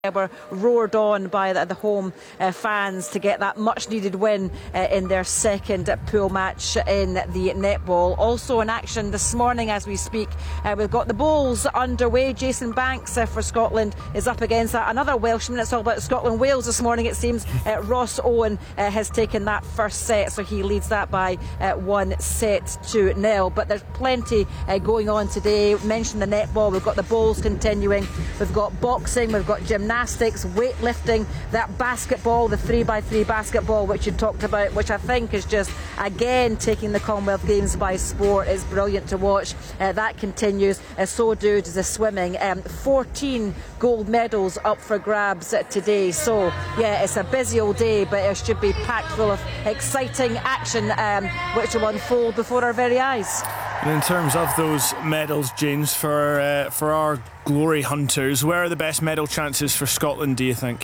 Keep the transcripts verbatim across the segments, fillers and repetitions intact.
were roared on by the, the home uh, fans to get that much needed win uh, in their second uh, pool match in the netball. Also in action this morning as we speak, uh, we've got the bowls underway. Jason Banks uh, for Scotland is up against uh, another Welshman. It's all about Scotland-Wales this morning, it seems. Uh, Ross Owen uh, has taken that first set, so he leads that by uh, one set to nil. But there's plenty uh, going on today. We mentioned the netball, we've got the bowls continuing, we've got boxing, we've got gymnastics, gymnastics, weightlifting, that basketball, the three by three basketball which you talked about, which I think is just again taking the Commonwealth Games by sport. Is brilliant to watch. Uh, that continues. Uh, so do does the swimming. Um, fourteen gold medals up for grabs uh, today. So yeah, it's a busy old day, but it should be packed full of exciting action um, which will unfold before our very eyes. And in terms of those medals, James, for uh, for our glory hunters, where are the best medal chances for Scotland, do you think?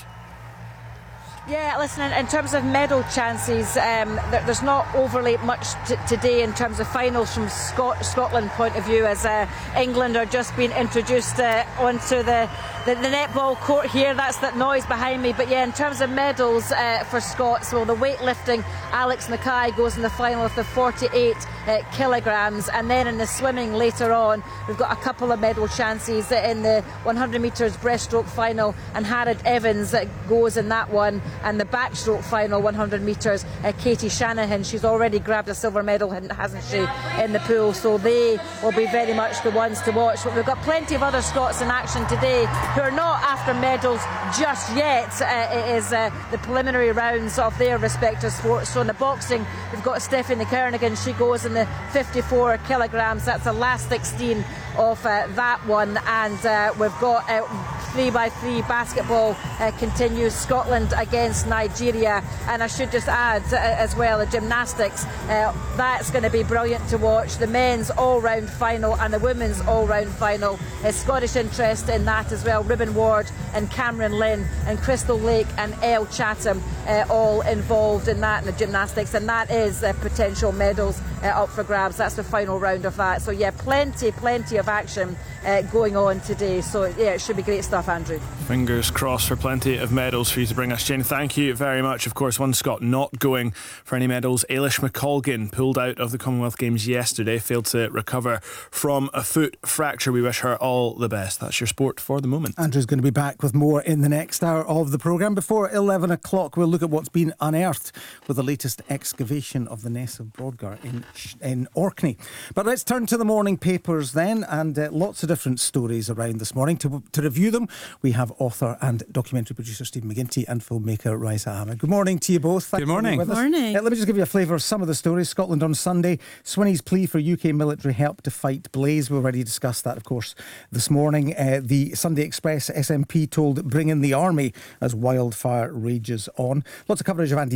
Yeah, listen, in, in terms of medal chances, um, there, there's not overly much t- today in terms of finals from Scot- Scotland point of view, as uh, England are just being introduced uh, onto the, the, the netball court here. That's that noise behind me. But yeah, in terms of medals uh, for Scots, well, the weightlifting, Alex Mackay goes in the final of the forty-eight uh, kilograms. And then in the swimming later on, we've got a couple of medal chances in the one hundred metres breaststroke final, and Harrod Evans uh, goes in that one. And the backstroke final one hundred metres, uh, Katie Shanahan, she's already grabbed a silver medal, hasn't she, in the pool, so they will be very much the ones to watch. But we've got plenty of other Scots in action today who are not after medals just yet. Uh, it is uh, the preliminary rounds of their respective sports. So in the boxing, we've got Stephanie Kernigan, she goes in the fifty-four kilograms, that's the last sixteen of uh, that one. And uh, we've got uh, three by three basketball uh, continues, Scotland against Nigeria. And I should just add uh, as well, the gymnastics, uh, that's going to be brilliant to watch. The men's all-round final and the women's all-round final. Uh, Scottish interest in that as well. Ruben Ward and Cameron Lynn and Crystal Lake and Elle Chatham uh, all involved in that in the gymnastics, and that is uh, potential medals uh, up for grabs. That's the final round of that. So yeah, plenty plenty of action uh, going on today. So yeah, it should be great stuff, Andrew. Fingers crossed for plenty of medals for you to bring us, Jane. Thank you very much. Of course, one Scot not going for any medals, Ailish McColgan, pulled out of the Commonwealth Games yesterday, failed to recover from a foot fracture. We wish her all the best. That's your sport for the moment. Andrew's going to be back with more in the next hour of the programme. Before eleven o'clock, we'll look at what's been unearthed with the latest excavation of the Ness of Brodgar in, in Orkney. But let's turn to the morning papers then, and uh, lots of different stories around this morning. To, to review them, we have author and documentary producer Stephen McGinty and filmmaker Raisa Ahmed. Good morning to you both. Thank Good morning. Good morning. Uh, let me just give you a flavour of some of the stories. Scotland on Sunday, Swinney's plea for U K military help to fight Blaze. We've already discussed that, of course, this morning. Uh, the Sunday Express S M P told bring in the army as wildfire rages on. Lots of coverage of Andy